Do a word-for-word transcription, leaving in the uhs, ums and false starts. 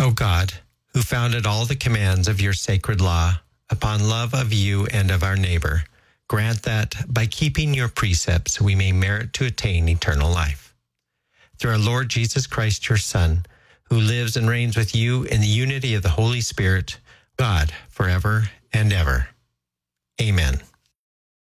O God, who founded all the commands of your sacred law upon love of you and of our neighbor, grant that by keeping your precepts we may merit to attain eternal life. Through our Lord Jesus Christ, your Son, who lives and reigns with you in the unity of the Holy Spirit, God, forever and ever. Amen.